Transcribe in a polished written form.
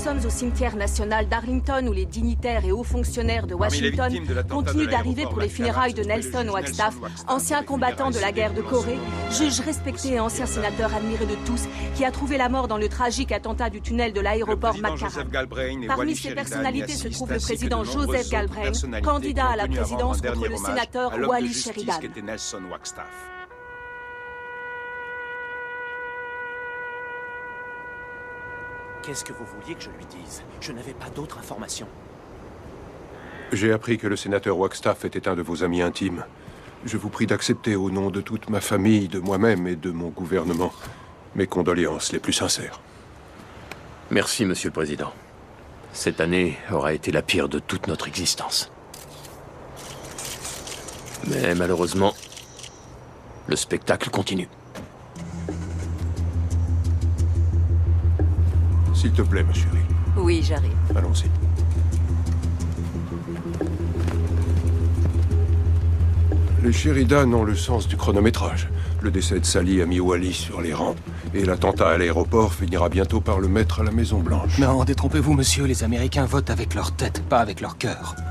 sommes au cimetière national d'Arlington où les dignitaires et hauts fonctionnaires de Washington continuent d'arriver pour les funérailles de Nelson Wagstaff, ancien combattant de la guerre de Corée, juge respecté et ancien sénateur admiré de tous, qui a trouvé la mort dans le tragique attentat du tunnel de l'aéroport McCarran. Parmi ces personnalités se trouve le président Joseph Galbraith, candidat à la présidence contre le sénateur Wally Sheridan. Qu'est-ce que vous vouliez que je lui dise? Je n'avais pas d'autres informations. J'ai appris que le sénateur Wagstaff était un de vos amis intimes. Je vous prie d'accepter au nom de toute ma famille, de moi-même et de mon gouvernement, mes condoléances les plus sincères. Merci, Monsieur le Président. Cette année aura été la pire de toute notre existence. Mais malheureusement, le spectacle continue. S'il te plaît, ma chérie. Oui, j'arrive. Allons-y. Les Sheridan ont le sens du chronométrage. Le décès de Sally a mis Wally sur les rangs. Et l'attentat à l'aéroport finira bientôt par le mettre à la Maison-Blanche. Non, détrompez-vous, monsieur. Les Américains votent avec leur tête, pas avec leur cœur.